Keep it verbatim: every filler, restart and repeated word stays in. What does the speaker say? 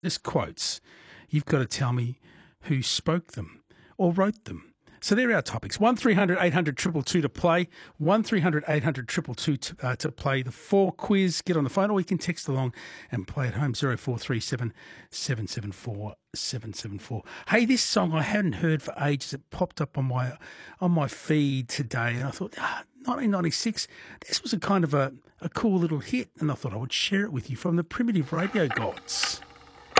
This quotes. You've got to tell me who spoke them or wrote them. So they're our topics. one three hundred eight hundred two two two to play. one three hundred eight hundred two two two to, uh, to play the four quiz. Get on the phone, or you can text along and play at home. zero four three seven seven seven four seven seven four. Hey, this song I hadn't heard for ages. It popped up on my on my feed today, and I thought, ah, nineteen ninety-six. This was a kind of a, a cool little hit, and I thought I would share it with you from the Primitive Radio Gods.